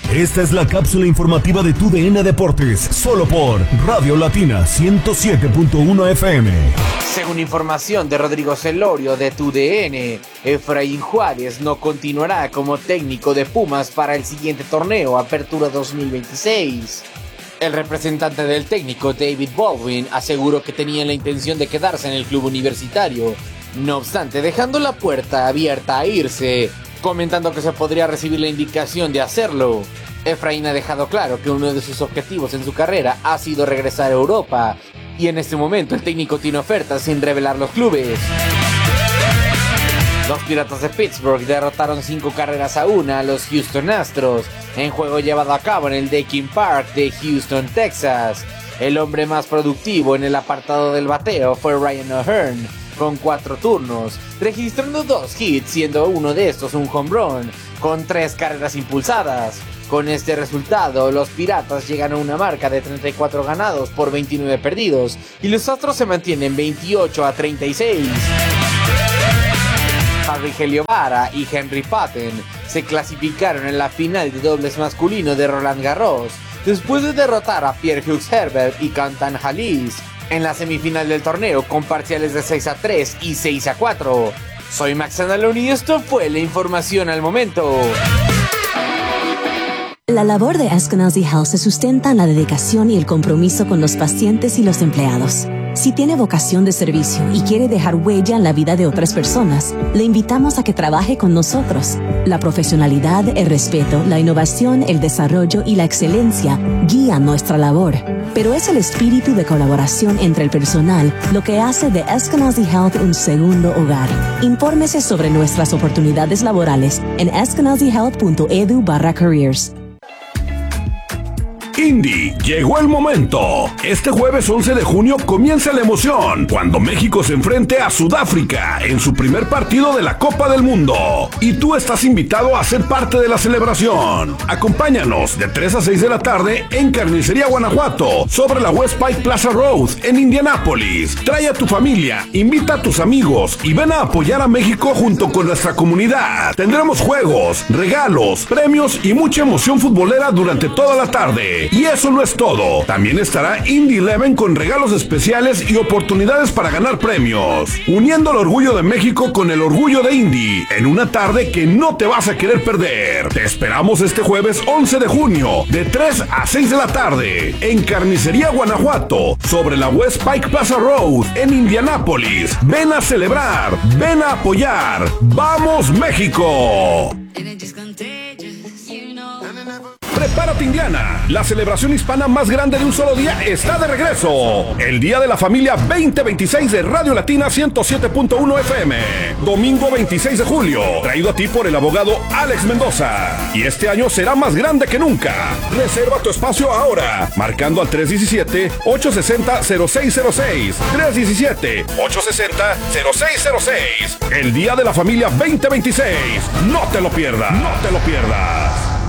Esta es la cápsula informativa de TUDN Deportes, solo por Radio Latina 107.1 FM. Según información de Rodrigo Celorio de TUDN, Efraín Juárez no continuará como técnico de Pumas para el siguiente torneo, Apertura 2026. El representante del técnico, David Baldwin, aseguró que tenía la intención de quedarse en el club universitario, no obstante, dejando la puerta abierta a irse, comentando que se podría recibir la indicación de hacerlo. Efraín ha dejado claro que uno de sus objetivos en su carrera ha sido regresar a Europa, y en este momento el técnico tiene ofertas sin revelar los clubes. Los Piratas de Pittsburgh derrotaron 5-1 a los Houston Astros, en juego llevado a cabo en el Daikin Park de Houston, Texas. El hombre más productivo en el apartado del bateo fue Ryan O'Hearn, con 4 turnos, registrando 2 hits, siendo uno de estos un home run, con 3 carreras impulsadas. Con este resultado, los Piratas llegan a una marca de 34 ganados por 29 perdidos, y los Astros se mantienen 28-36. Harry Heliovara y Henry Patton se clasificaron en la final de dobles masculino de Roland Garros, después de derrotar a Pierre-Hugues Herbert y Cantan Halis en la semifinal del torneo con parciales de 6-3 y 6-4. Soy Max Andaloni y esto fue la información al momento. La labor de Eskenazi Health se sustenta en la dedicación y el compromiso con los pacientes y los empleados. Si tiene vocación de servicio y quiere dejar huella en la vida de otras personas, le invitamos a que trabaje con nosotros. La profesionalidad, el respeto, la innovación, el desarrollo y la excelencia guían nuestra labor. Pero es el espíritu de colaboración entre el personal lo que hace de Eskenazi Health un segundo hogar. Infórmese sobre nuestras oportunidades laborales en eskenazihealth.edu/careers. Indy, llegó el momento. Este jueves 11 de junio comienza la emoción cuando México se enfrente a Sudáfrica en su primer partido de la Copa del Mundo. Y tú estás invitado a ser parte de la celebración. Acompáñanos de 3 a 6 de la tarde en Carnicería Guanajuato, sobre la West Pike Plaza Road en Indianápolis. Trae a tu familia, invita a tus amigos y ven a apoyar a México junto con nuestra comunidad. Tendremos juegos, regalos, premios y mucha emoción futbolera durante toda la tarde. Y eso no es todo. También estará Indy 11 con regalos especiales y oportunidades para ganar premios, uniendo el orgullo de México con el orgullo de Indy en una tarde que no te vas a querer perder. Te esperamos este jueves 11 de junio de 3 a 6 de la tarde en Carnicería Guanajuato, sobre la West Pike Plaza Road en Indianápolis. Ven a celebrar, ven a apoyar. ¡Vamos, México! Prepárate, Indiana. La celebración hispana más grande de un solo día está de regreso. El Día de la Familia 2026 de Radio Latina 107.1 FM. Domingo 26 de julio. Traído a ti por el abogado Alex Mendoza. Y este año será más grande que nunca. Reserva tu espacio ahora, marcando al 317-860-0606. 317-860-0606. El Día de la Familia 2026. No te lo pierdas. No te lo pierdas.